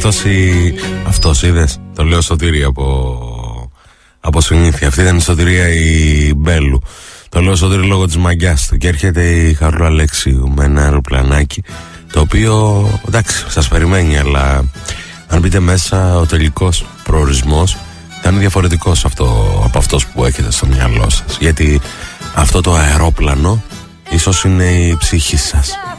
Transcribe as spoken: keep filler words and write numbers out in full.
αυτός η... Αυτός είδες, το λέω Σωτήρη από... από συνήθεια. Αυτή ήταν η Σωτηρία η Μπέλου. Το λέω Σωτήρη λόγω της μαγκιάς του. Και έρχεται η Χαρούλα Αλέξιου με ένα αεροπλανάκι, το οποίο εντάξει σας περιμένει, αλλά αν μπείτε μέσα ο τελικός προορισμός θα είναι διαφορετικός αυτό, από αυτός που έχετε στο μυαλό σας. Γιατί αυτό το αερόπλανο ίσως είναι η ψυχή σας.